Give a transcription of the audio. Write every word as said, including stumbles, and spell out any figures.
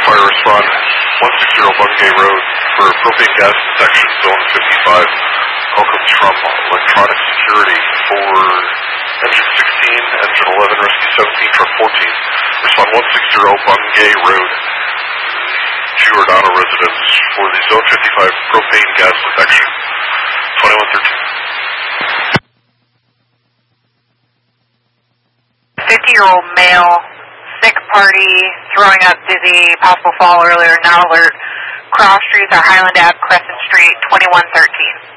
fire respond one sixty Bungay Road for propane gas detection, zone fifty-five. Call comes from electronic security for engine sixteen, engine eleven, rescue seventeen, truck fourteen. Respond one sixty Bungay Road, Giordano residence for the zone fifty-five propane gas detection, twenty-one thirteen. fifty-year-old male, sick party, throwing up, dizzy, possible fall earlier, not alert. Cross streets are Highland Ave, Crescent Street, twenty-one thirteen.